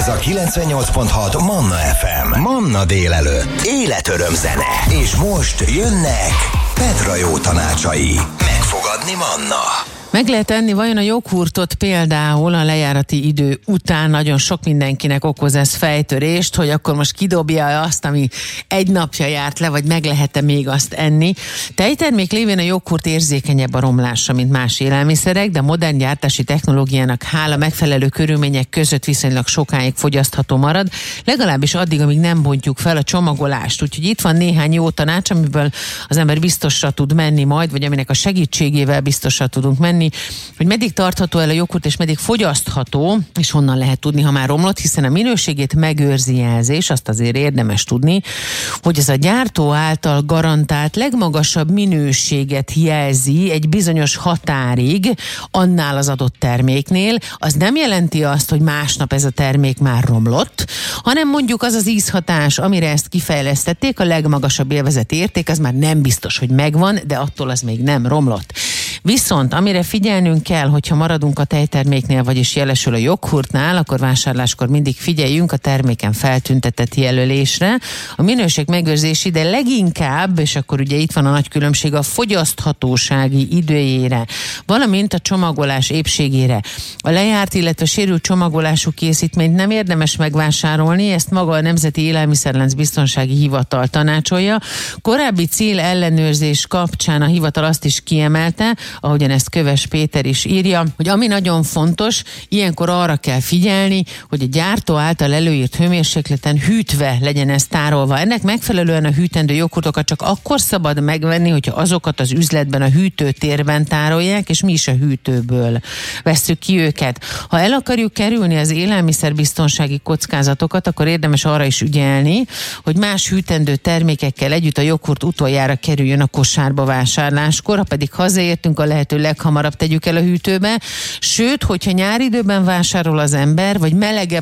Ez a 98.6 Manna FM. Manna délelőtt. Életöröm zene. És most jönnek Petra jó tanácsai. Megfogadni Manna. Meg lehet enni vajon a joghurtot például a lejárati idő után? Nagyon sok mindenkinek okoz ez fejtörést, hogy akkor most kidobja azt, ami egy napja járt le, vagy meg lehet-e még azt enni. Tejtermék lévén a joghurt érzékenyebb a romlásra, mint más élelmiszerek, de a modern gyártási technológiának hála megfelelő körülmények között viszonylag sokáig fogyasztható marad, legalábbis addig, amíg nem bontjuk fel a csomagolást. Úgyhogy itt van néhány jó tanács, amiből az ember biztosra tud menni majd, vagy aminek a segítségével biztosra tudunk menni, hogy meddig tartható el a joghurt, és meddig fogyasztható, és honnan lehet tudni, ha már romlott, hiszen a minőségét megőrzi jelzés, azt azért érdemes tudni, hogy ez a gyártó által garantált legmagasabb minőséget jelzi egy bizonyos határig annál az adott terméknél. Az nem jelenti azt, hogy másnap ez a termék már romlott, hanem mondjuk az az ízhatás, amire ezt kifejlesztették, a legmagasabb élvezeti érték, az már nem biztos, hogy megvan, de attól az még nem romlott. Viszont amire figyelnünk kell, hogyha maradunk a tejterméknél, vagyis jelesül a joghurtnál, akkor vásárláskor mindig figyeljünk a terméken feltüntetett jelölésre. A minőség megőrzési, de leginkább, és akkor ugye itt van a nagy különbség, a fogyaszthatósági időjére, valamint a csomagolás épségére. A lejárt, illetve sérült csomagolású készítményt nem érdemes megvásárolni, ezt maga a Nemzeti Élelmiszerlánc Biztonsági Hivatal tanácsolja. Korábbi cél ellenőrzés kapcsán a hivatal azt is kiemelte, ahogyan ezt Köves Péter is írja, hogy ami nagyon fontos, ilyenkor arra kell figyelni, hogy a gyártó által előírt hőmérsékleten hűtve legyen ez tárolva. Ennek megfelelően a hűtendő joghurtokat csak akkor szabad megvenni, hogyha azokat az üzletben a hűtőtérben tárolják, és mi is a hűtőből vesszük ki őket. Ha el akarjuk kerülni az élelmiszerbiztonsági kockázatokat, akkor érdemes arra is ügyelni, hogy más hűtendő termékekkel együtt a joghurt utoljára kerüljön a kosárba vásárláskor, ha pedig hazaértünk, a lehető leghamarabb tegyük el a hűtőbe. Sőt, hogyha nyári időben vásárol az ember, vagy melegebb